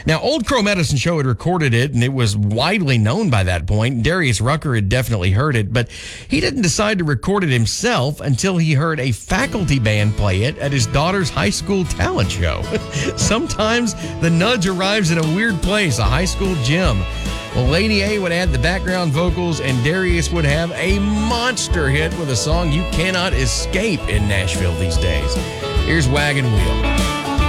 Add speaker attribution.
Speaker 1: Now, Old Crow Medicine Show had recorded it, and it was widely known by that point. Darius Rucker had definitely heard it, but he didn't decide to record it himself until he heard a faculty band play it at his daughter's high school talent show. Sometimes the nudge arrives in a weird place, a high school gym. Well, Lady A would add the background vocals, and Darius would have a monster hit with a song you cannot escape in Nashville these days. Here's Wagon Wheel.